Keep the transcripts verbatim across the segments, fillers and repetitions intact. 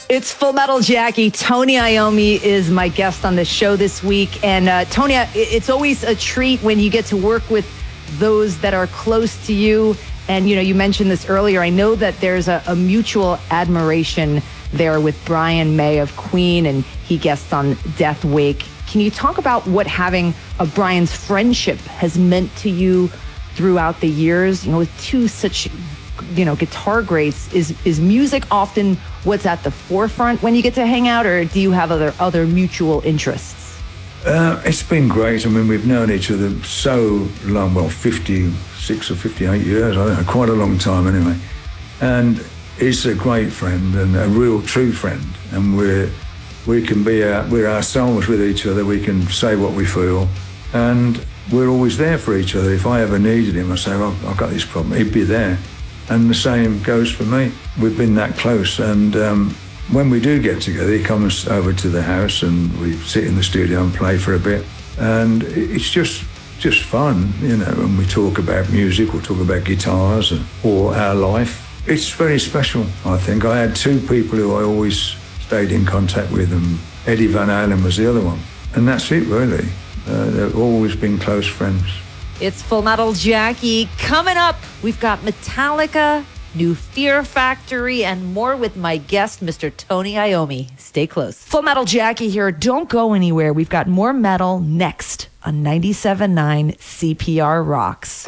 It's Full Metal Jackie. Tony Iommi is my guest on the show this week. And uh, Tony, it's always a treat when you get to work with those that are close to you. And, you know, you mentioned this earlier. I know that there's a, a mutual admiration there with Brian May of Queen, and he guests on Death Wake. Can you talk about what having a Brian's friendship has meant to you throughout the years? You know, with two such, you know, guitar greats, is is music often what's at the forefront when you get to hang out, or do you have other other mutual interests? Uh, it's been great. I mean, we've known each other so long, well, fifty-six or fifty-eight years, I don't know, quite a long time anyway. And he's a great friend and a real true friend. And we're, we can be our, we're ourselves with each other. We can say what we feel. And we're always there for each other. If I ever needed him, I say, oh, I've got this problem, he'd be there. And the same goes for me. We've been that close. And um, when we do get together, he comes over to the house and we sit in the studio and play for a bit. And it's just just fun, you know, and we talk about music, we'll talk about guitars or our life. It's very special, I think. I had two people who I always stayed in contact with, and Eddie Van Halen was the other one. And that's it, really. Uh, they've always been close friends. It's Full Metal Jackie. Coming up, we've got Metallica, new Fear Factory, and more with my guest, Mister Tony Iommi. Stay close. Full Metal Jackie here. Don't go anywhere. We've got more metal next on ninety-seven point nine C P R Rocks.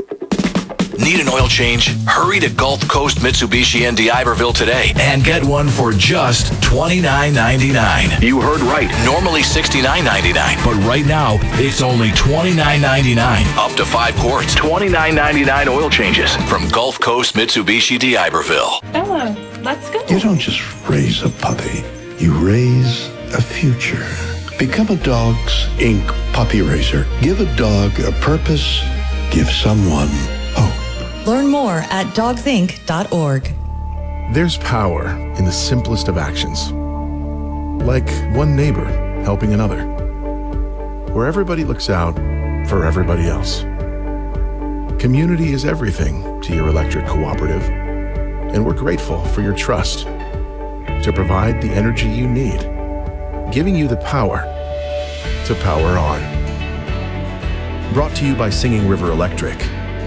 Need an oil change? Hurry to Gulf Coast Mitsubishi in D'Iberville today and get one for just twenty-nine ninety-nine. You heard right. Normally sixty-nine ninety-nine, but right now it's only twenty-nine ninety-nine. Up to five quarts. twenty-nine ninety-nine oil changes from Gulf Coast Mitsubishi D'Iberville. Bella, let's go. You don't just raise a puppy. You raise a future. Become a Dogs Incorporated puppy raiser. Give a dog a purpose. Give someone hope. Learn more at dogs inc dot org. There's power in the simplest of actions. Like one neighbor helping another. Where everybody looks out for everybody else. Community is everything to your electric cooperative. And we're grateful for your trust to provide the energy you need, giving you the power to power on. Brought to you by Singing River Electric.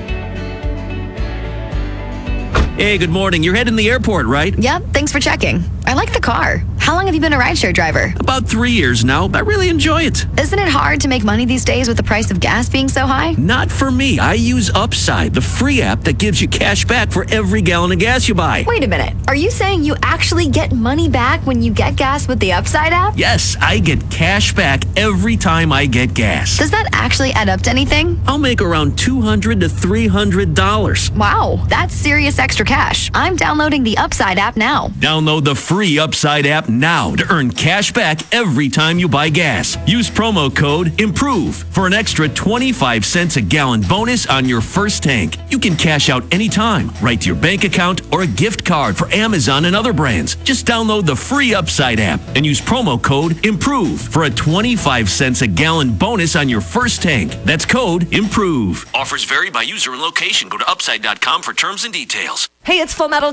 Hey, good morning. You're heading to the airport, right? Yep, thanks for checking. I like the car. How long have you been a rideshare driver? About three years now. I really enjoy it. Isn't it hard to make money these days with the price of gas being so high? Not for me. I use Upside, the free app that gives you cash back for every gallon of gas you buy. Wait a minute. Are you saying you actually get money back when you get gas with the Upside app? Yes, I get cash back every time I get gas. Does that actually add up to anything? I'll make around two hundred to three hundred dollars. Wow, that's serious extra cash. I'm downloading the Upside app now. Download the free Upside app now to earn cash back every time you buy gas. Use promo code IMPROVE for an extra twenty-five cents a gallon bonus on your first tank. You can cash out anytime, right to your bank account or a gift card for Amazon and other brands. Just download the free Upside app and use promo code IMPROVE for a twenty-five cents a gallon bonus on your first tank. That's code IMPROVE. Offers vary by user and location. Go to upside dot com for terms and details. Hey, it's Full Metal